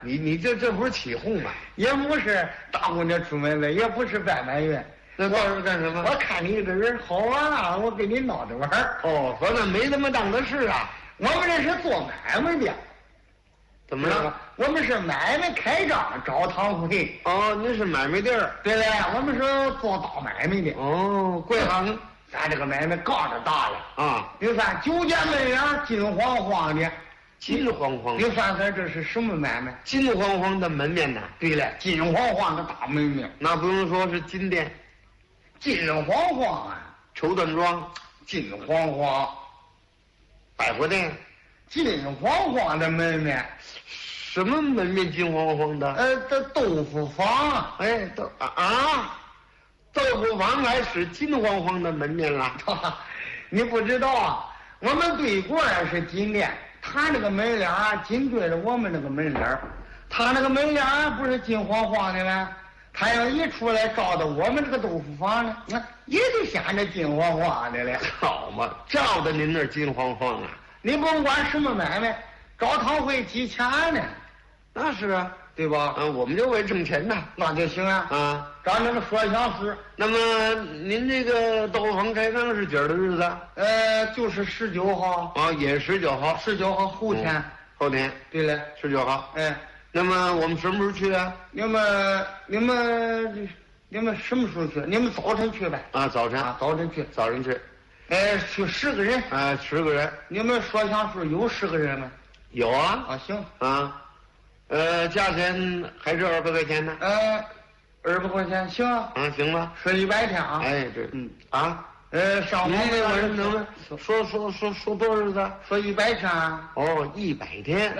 你这不是起哄吗？ 也不是大姑娘出门了，也不是拜满月。 那到时候干什么？ 我看你这个人好玩啊，我给你闹着玩儿。 哦，反正没那么当的事啊。 我们这是做买卖的。 怎么了？ 我们是买卖开张招堂会。 哦，那是买卖地儿。 对了，我们是做大买卖的。 哦，贵行。 咱这个买卖杠着大了啊！ 你看9间门脸金晃晃的。 金晃晃， 你算算这是什么买卖？ 金晃晃的门面呐！ 对了，金晃晃的大门面， 那不用说是金店， 金晃晃啊！ 绸缎庄， 金晃晃， 百货店， 金晃晃的门面， 什么门面金晃晃的？ 这豆腐坊， 哎，豆腐坊还是金晃晃的门面了？ 你不知道啊？我们对过是金店。他那个门脸紧对着我们那个门脸，他那个门脸不是金晃晃的吗？他要一出来照到我们这个豆腐坊呢，那也得显着金晃晃的嘞。 好嘛，照的您那金晃晃啊！ 你甭管什么买卖，招堂会几钱呢？ 那是啊， 对吧？ 我们就为挣钱呐， 那就行啊。 啊， 照那个说相是。 那么您这个豆腐坊开张是几儿的日子？ 就是19号。 哦，也19号。 19号后天。 后天。 对了 ，19号。 哎， 那么我们什么时候去啊？ 你们什么时候去？你们早晨去呗。 啊，早晨。 啊，早晨去。 早晨去。 去10个人。 10个人。 你们说相数有10个人吗？ 有啊。 啊，行。 啊。价钱还是200块钱呢。 200块钱行啊。 行了。 说100天啊。 哎，对。 上午那玩意儿能说多少日子？ 说100天。 哦，100天。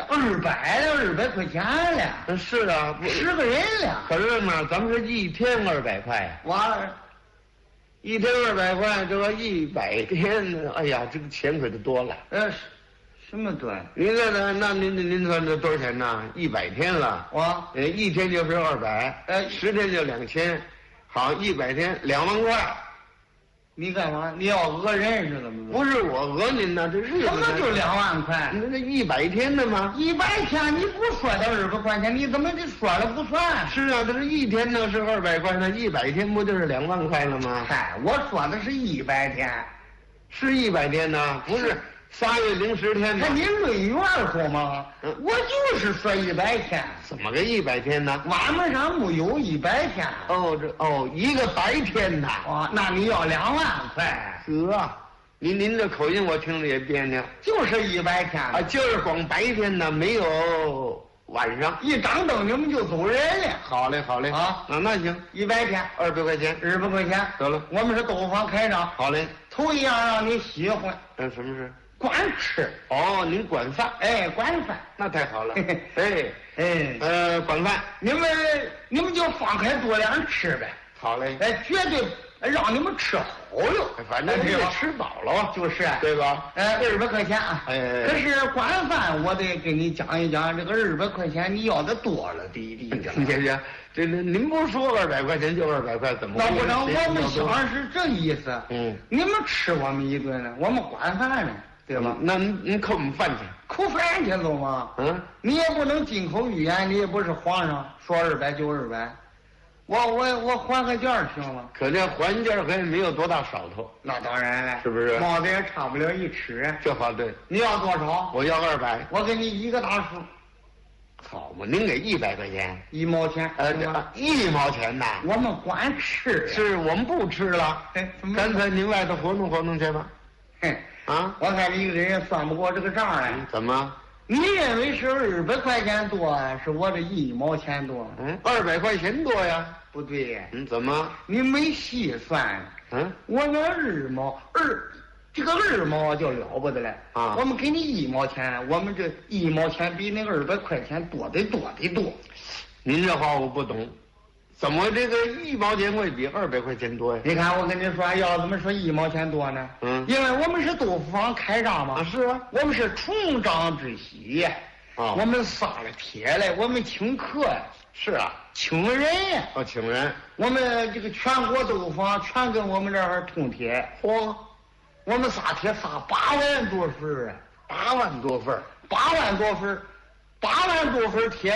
200块钱了。 是啊 ，10个人了。 可是嘛，咱们是一天200块呀。一天200块，这个100天，哎呀，这个钱可就多了。 什么多？ 您这那您算这多少钱呢？100天了。一天就是200，10天就2000，好，100天2万块。 你干嘛？你要讹人是怎么着？ 不是我讹您呢，这日子怎么就2万块？ 那100天的吗 ？100天你不说到200块钱，你怎么就说了不算？ 是啊，这是一天呢是200块，那100天不就是2万块了吗？ 嗨，我说的是100天， 是100天呢，不是3月010天吗？ 那你论元户吗？我就是说100天。 怎么个100天呢？ 晚门上没有100天。 一个白天呐。 那你要2万块。 您这口音我听着也别扭。 就是100天啊，就是光白天呢，没有晚上。 一张灯你们就走人了。 好嘞啊，那行 ，100天 200块钱 ，200块钱得了。 我们是豆腐坊开张。 好嘞。 头一样让你喜欢。 什么事？ 管吃。 您管饭。 管饭。 那太好了。管饭。 你们就放开多量吃呗。 好嘞。 绝对让你们吃好哟。 反正你也吃饱了。 就是， 对吧 ？200块钱啊。可是管饭我得给你讲一讲，这个200块钱你要的多了，弟。 行，这您不是说200块钱就200块，怎么？ 那不成，我们想是这意思。你们吃我们一顿呢，我们管饭呢。对吧？ 那您扣我们饭去， 扣饭去走吗？你也不能金口玉言，你也不是皇上，说200就200，我还个价行吗？ 可这还价可也没有多大少头。 那当然了， 是不是？ 帽子也差不了1尺。 这话对。 你要多少？ 我要200。 我给你一个大数。 好嘛，您给100块钱 ，1毛钱。 1毛钱呐？ 我们管吃。 是我们不吃了。干脆您外头活动去吧。 我看你这个人算不过这个账来。 怎么？ 你认为是200块钱多，是我这1毛钱多 ？200块钱多呀？ 不对。 怎么？ 你没细算。我那这个2毛就了不得了啊！ 我们给你1毛钱，我们这1毛钱比那个200块钱多得多。 您这话我不懂。怎么这个1毛钱会比200块钱多呀？ 你看我跟你说，要怎么说1毛钱多呢？因为我们是豆腐坊开张嘛。 是啊。 我们是重张之喜。我们撒了铁来，我们请客呀。 是啊。 请人呀。 请人。 我们这个全国豆腐坊全跟我们这儿通铁。我们撒铁撒8万多份啊。8万多份铁。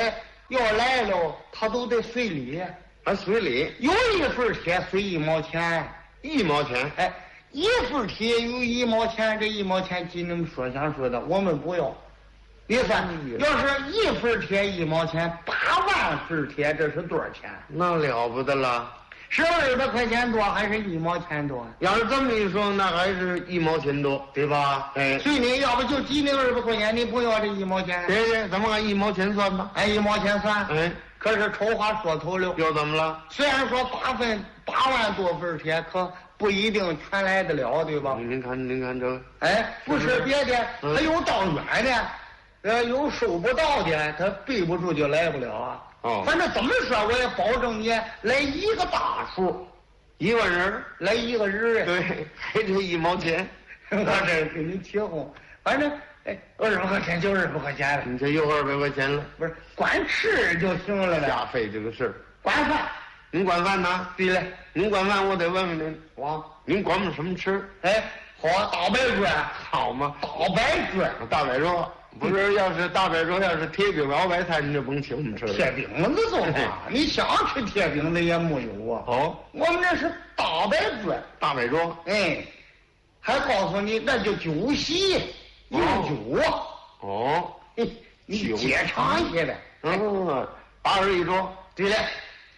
要来了，他都得随礼。 还随礼？ 有一份铁随1毛钱 ，1毛钱。 哎，一份铁有1毛钱，这1毛钱记你们说想说的，我们不要。你算，要是一份铁1毛钱，8万份铁，这是多少钱？ 那了不得了。 是200块钱多还是1毛钱多？ 要是这么一说，那还是1毛钱多，对吧？哎， 所以你要不就记那200块钱，你不要这1毛钱。 对，咱们按1毛钱算吧。 按1毛钱算。 哎， 可是丑话说头了， 又怎么了？ 虽然说8万多份铁，可不一定全来得了，对吧？ 您看这， 哎，不是别的，他有到远的，有收不到的，他备不住就来不了啊。 哦， 反正怎么说，我也保证你来一个大数 ，1万人来1个人。 对，还这1毛钱， 我这给你起哄，反正20块钱就20块钱了。 你这又200块钱了， 不是管吃就行了呗。 瞎费这个事儿。 管饭， 您管饭呢？ 对了， 您管饭，我得问问您，您管我们什么吃？ 哎，好大白粥， 好吗？ 大白粥。 不是，要是大白粥，要是铁饼熬白菜，你就甭请我们吃了。 铁饼子做嘛？你想吃铁饼子也没有啊。 哦， 我们这是大白粥。 大白粥， 哎，还告诉你那叫酒席，有酒啊。 哦， 你接尝一下呗。 8人一桌。 对了，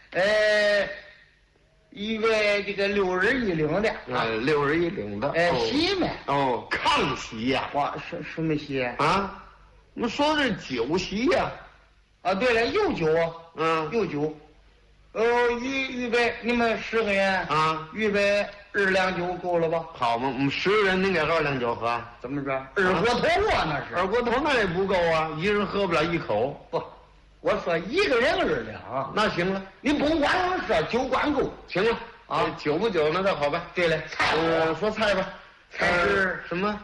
一个这个6人1领的。 6人1领的。 席嘛。 哦，炕席呀。 哇，什么席啊？我们说的酒席呀。 啊，对了，有酒啊。有酒。预备你们10个人啊， 预备2两酒够了吧？ 好嘛，我们10个人能给2两酒喝？ 怎么着？二锅头啊，那是。 二锅头那也不够啊，一人喝不了1口。 不，我说1个人2两。 那行了， 你甭管我说，酒管够。 行了啊，酒不酒那倒好办。 对了，菜说菜吧， 菜是什么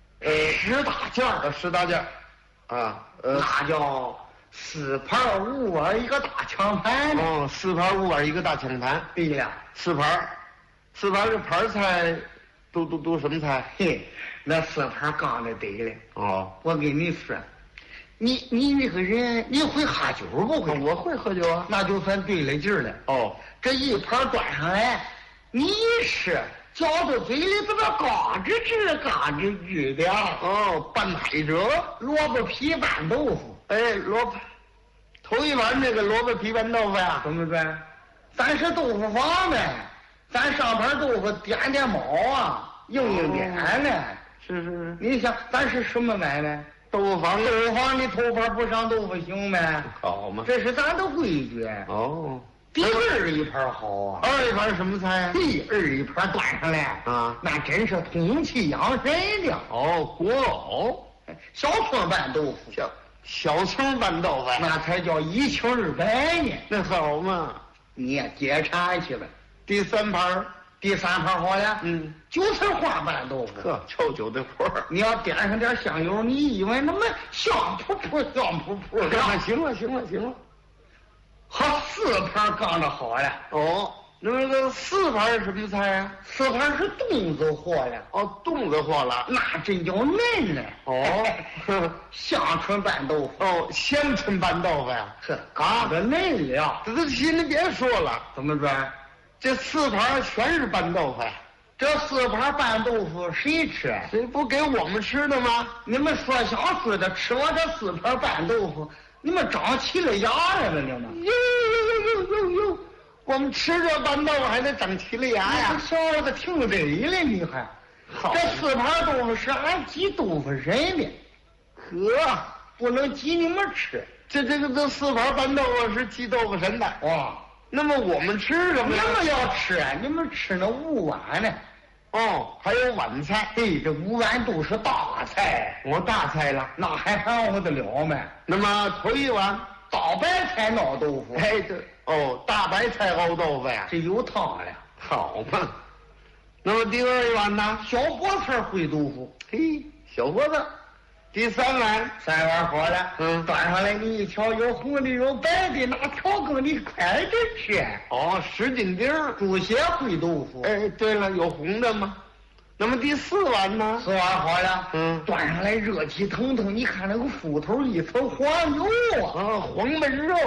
？10大件 10大件啊， 那叫4盘5碗1个大强盘。 哦，4盘5碗1个大强盘。 对了 ，4盘这盘菜都什么菜？ 嘿，那4盘刚的得了。 哦， 我跟你说，你那个人，你会喝酒不会？ 我会喝酒啊。 那就算对了劲儿了。 哦， 这一盘端上来，你一吃，嚼到嘴里怎么嘎吱吱嘎吱吱的？ 哦，拌海蜇， 萝卜皮拌豆腐。 哎，头一碗那个萝卜皮拌豆腐呀， 怎么办？咱是豆腐坊的，咱上盘豆腐点毛啊，硬点呢。 是。 你想，咱是什么买卖？ 豆腐坊你头盘不上豆腐行没？ 好嘛， 这是咱的规矩。 哦， 第2一盘好啊。 2一盘什么菜啊？ 第2一盘端上来啊， 那真是通气养神的。 哦，果藕， 小葱拌豆腐， 小葱拌豆腐， 那才叫1清2白呢。 那好嘛， 你也接馋去吧。 第3盘好了。韭菜花拌豆腐， 呵，臭酒的活儿。 你要点上点香油，你以为那么香扑扑的。 行了。 好，4盘刚的好了。 哦，那个4盘是什么菜啊 ？4盘是冻子货了。 哦，冻子货了， 那真叫嫩呢。 哦， 香椿拌豆腐。 哦，香椿拌豆腐呀， 嘎的嫩了。 这行，你别说了， 怎么着？ 这4盘全是拌豆腐呀。 这4盘拌豆腐谁吃？ 谁不给我们吃的吗？ 你们说想说的，吃完这4盘拌豆腐，你们长齐了牙了吧？你们哟，我们吃这拌豆腐还得长齐了牙呀！ 小伙子听对了，你看， 好， 这4盘豆腐是俺挤豆腐人的，不能挤你们吃。 这4盘拌豆腐是挤豆腐神的。 哇， 那么我们吃什么？ 你们要吃，你们吃那5碗呢。 哦，还有晚菜。 这5碗都是大菜。 我大菜了， 那还含糊得了吗？ 那么头一碗大白菜熬豆腐。 大白菜熬豆腐呀， 这有汤了。 好嘛。那么第2一碗呢？ 小菠菜烩豆腐。 嘿，小伙子。第3碗 ，3碗好了。端上来你一瞧，有红的有白的，拿调羹你快着吃。 哦，10斤丁猪血烩豆腐。 对了，有红的吗？那么第4碗呢 ？4碗好了。端上来热气腾腾，你看那个腹头一层黄油啊。 黄焖肉。